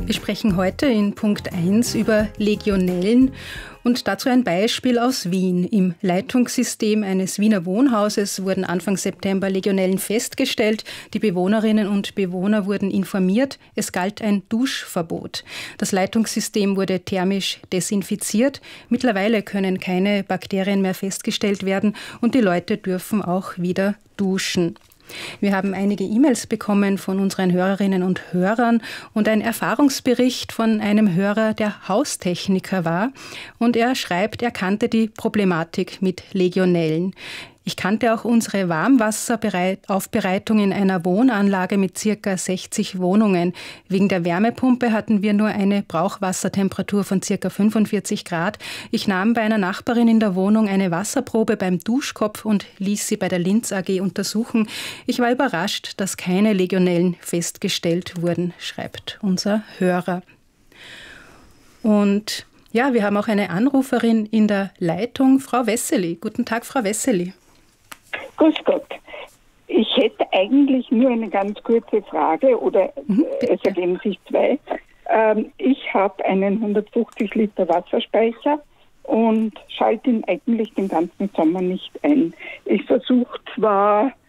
Wir sprechen heute in Punkt 1 über Legionellen und dazu ein Beispiel aus Wien. Im Leitungssystem eines Wiener Wohnhauses wurden Anfang September Legionellen festgestellt. Die Bewohnerinnen und Bewohner wurden informiert. Es galt ein Duschverbot. Das Leitungssystem wurde thermisch desinfiziert. Mittlerweile können keine Bakterien mehr festgestellt werden und die Leute dürfen auch wieder duschen. Wir haben einige E-Mails bekommen von unseren Hörerinnen und Hörern und einen Erfahrungsbericht von einem Hörer, der Haustechniker war. Und er schreibt, er kannte die Problematik mit Legionellen. Ich kannte auch unsere Warmwasseraufbereitung in einer Wohnanlage mit ca. 60 Wohnungen. Wegen der Wärmepumpe hatten wir nur eine Brauchwassertemperatur von ca. 45 Grad. Ich nahm bei einer Nachbarin in der Wohnung eine Wasserprobe beim Duschkopf und ließ sie bei der Linz AG untersuchen. Ich war überrascht, dass keine Legionellen festgestellt wurden, schreibt unser Hörer. Und ja, wir haben auch eine Anruferin in der Leitung, Frau Wessely. Guten Tag, Frau Wessely. Grüß Gott. Ich hätte eigentlich nur eine ganz kurze Frage oder es ergeben sich zwei. Ich habe einen 150 Liter Wasserspeicher und schalte ihn eigentlich den ganzen Sommer nicht ein. Ich versuche zwar